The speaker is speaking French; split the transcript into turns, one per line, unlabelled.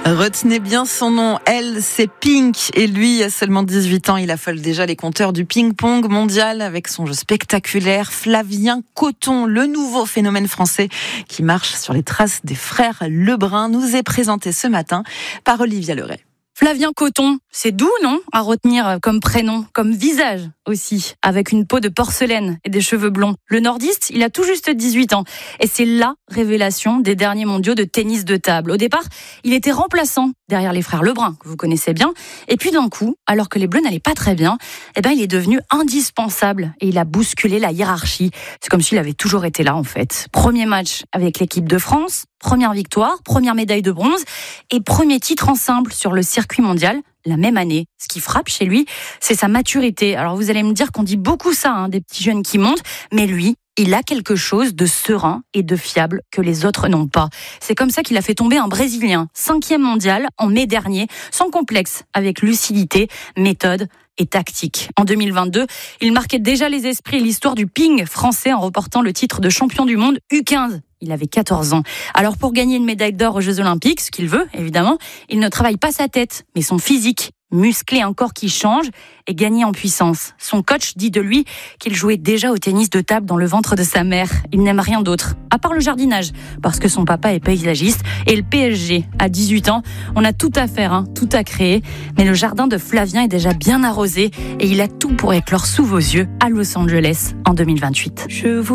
Retenez bien son nom, elle c'est Pink et lui a seulement 18 ans, il affole déjà les compteurs du ping-pong mondial avec son jeu spectaculaire. Flavien Coton, le nouveau phénomène français qui marche sur les traces des frères Lebrun, nous est présenté ce matin par Olivia Leray.
Flavien Coton, c'est doux, non ? À retenir comme prénom, comme visage aussi, avec une peau de porcelaine et des cheveux blonds. Le nordiste, il a tout juste 18 ans et c'est la révélation des derniers mondiaux de tennis de table. Au départ, il était remplaçant derrière les frères Lebrun, que vous connaissez bien. Et puis d'un coup, alors que les Bleus n'allaient pas très bien, il est devenu indispensable et il a bousculé la hiérarchie. C'est comme s'il avait toujours été là en fait. Premier match avec l'équipe de France, première victoire, première médaille de bronze et premier titre en simple sur le circuit mondial la même année. Ce qui frappe chez lui, c'est sa maturité. Alors vous allez me dire qu'on dit beaucoup ça, des petits jeunes qui montent, mais lui, il a quelque chose de serein et de fiable que les autres n'ont pas. C'est comme ça qu'il a fait tomber un Brésilien, 5e mondial en mai dernier, sans complexe, avec lucidité, méthode et tactique. En 2022, il marquait déjà les esprits et l'histoire du ping français en remportant le titre de champion du monde U15. Il avait 14 ans. Alors pour gagner une médaille d'or aux Jeux Olympiques, ce qu'il veut, évidemment, il ne travaille pas sa tête, mais son physique. Muscler un corps qui change et gagner en puissance. Son coach dit de lui qu'il jouait déjà au tennis de table dans le ventre de sa mère. Il n'aime rien d'autre, à part le jardinage, parce que son papa est paysagiste. Et le PSG, à 18 ans, on a tout à faire, tout à créer. Mais le jardin de Flavien est déjà bien arrosé et il a tout pour éclore sous vos yeux à Los Angeles en 2028.